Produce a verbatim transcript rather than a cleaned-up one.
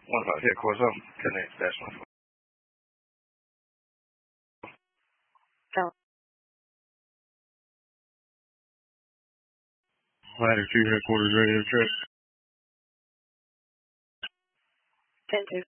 One five, here, course up. Connect, dash one five. Oh. Ladder two, headquarters, radio check. ten two.